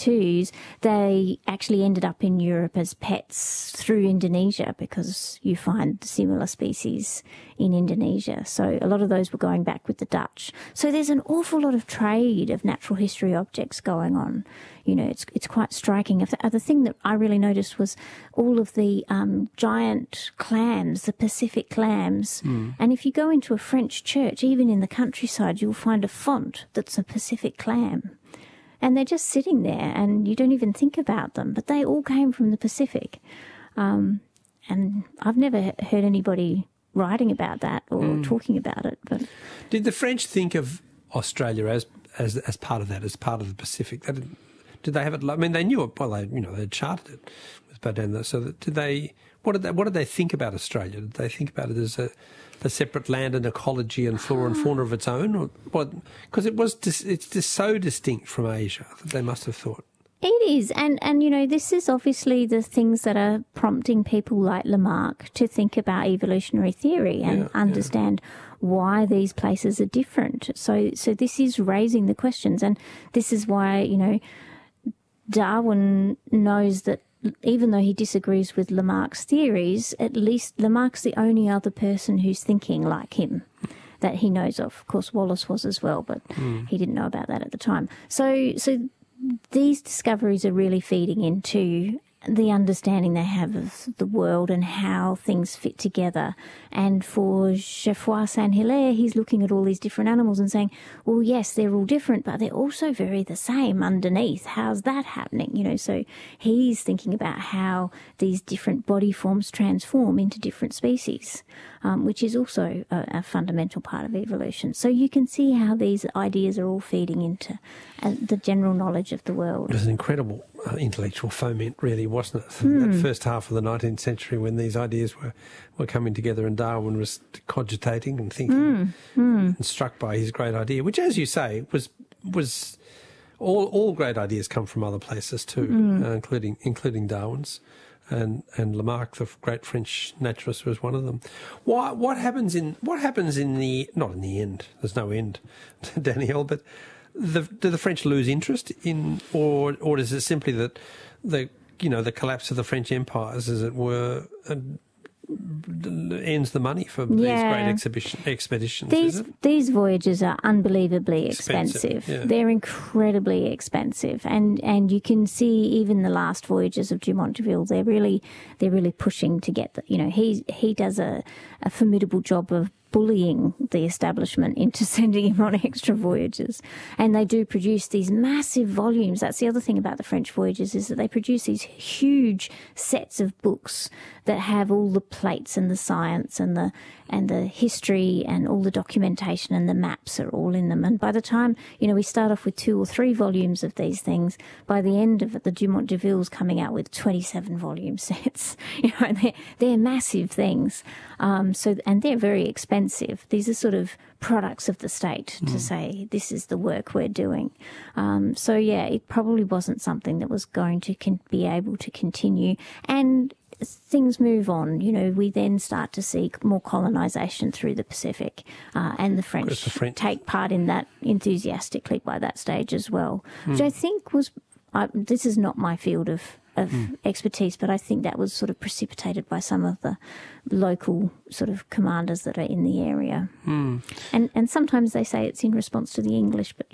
cockatoos, they actually ended up in Europe as pets through Indonesia, because you find similar species in Indonesia. So a lot of those were going back with the Dutch. So there's an awful lot of trade of natural history objects going on. You know, it's quite striking. The thing that I really noticed was all of the giant clams, the Pacific clams. And if you go into a French church, even in the countryside, you'll find a font that's a Pacific clam. And they're just sitting there, and you don't even think about them, but they all came from the Pacific. And I've never heard anybody writing about that or talking about it. But did the French think of Australia as part of that, as part of the Pacific? Did they have it? I mean, they knew it. Well, they'd charted it with Baudin. So did they? What did they think about Australia? Did they think about it as a separate land and ecology and flora and fauna of its own, or what? Because it's just so distinct from Asia that they must have thought. It is, and this is obviously the things that are prompting people like Lamarck to think about evolutionary theory and understand why these places are different. So this is raising the questions, and this is why, Darwin knows that even though he disagrees with Lamarck's theories, at least Lamarck's the only other person who's thinking like him that he knows of. Of course, Wallace was as well, but he didn't know about that at the time. So these discoveries are really feeding into the understanding they have of the world and how things fit together. And for Geoffroy Saint-Hilaire, he's looking at all these different animals and saying, well, yes, they're all different, but they're also very the same underneath. How's that happening? So he's thinking about how these different body forms transform into different species, which is also a fundamental part of evolution. So you can see how these ideas are all feeding into the general knowledge of the world. It was an incredible intellectual foment, really, wasn't it? That first half of the 19th century, when these ideas were coming together and Darwin was cogitating and thinking and struck by his great idea, which, as you say, was all great ideas come from other places too, including Darwin's. And Lamarck, the great French naturalist, was one of them. What happens in the, not in the end, there's no end, Danielle, but do the French lose interest in, or is it simply that the collapse of the French empires, as it were, ends the money for these great expeditions? These voyages are unbelievably expensive. Yeah. They're incredibly expensive, and you can see even the last voyages of Dumont d'Urville. They're really pushing to get he does a formidable job of bullying the establishment into sending him on extra voyages. And they do produce these massive volumes. That's the other thing about the French voyages, is that they produce these huge sets of books that have all the plates and the science and the history and all the documentation, and the maps are all in them. And by the time, we start off with 2 or 3 volumes of these things, by the end of it, the Dumont d'Urville's coming out with 27 volume sets. They're massive things. And they're very expensive. These are sort of products of the state to say, this is the work we're doing. It probably wasn't something that was going to be able to continue. And things move on. We then start to see more colonisation through the Pacific, and the French take part in that enthusiastically by that stage as well, which I think was, this is not my field of expertise, but I think that was sort of precipitated by some of the local sort of commanders that are in the area. And sometimes they say it's in response to the English, but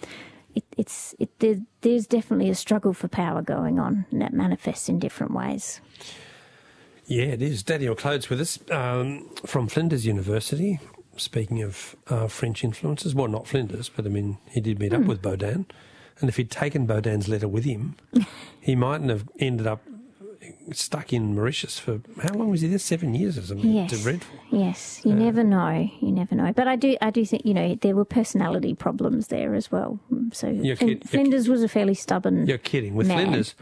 there's definitely a struggle for power going on, and that manifests in different ways. Yeah, it is. Daniel Clode's with us from Flinders University. Speaking of French influences, well, not Flinders, but I mean, he did meet up with Baudin. And if he'd taken Baudin's letter with him, he mightn't have ended up stuck in Mauritius for, how long was he there? 7 years or something? Yes. It's dreadful. Yes, you never know. You never know. But I do think, there were personality problems there as well. So Flinders was a fairly stubborn You're kidding. With man. Flinders?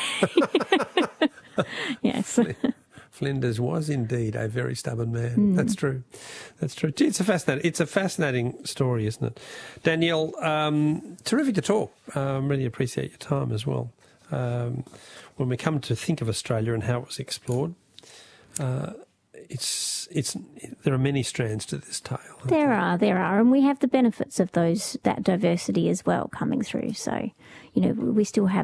Yes. Flinders was indeed a very stubborn man. That's true. Gee, it's a fascinating story, isn't it? Danielle, terrific to talk. Really appreciate your time as well. When we come to think of Australia and how it was explored, there are many strands to this tale. There are, and we have the benefits of that diversity as well coming through. So, we still have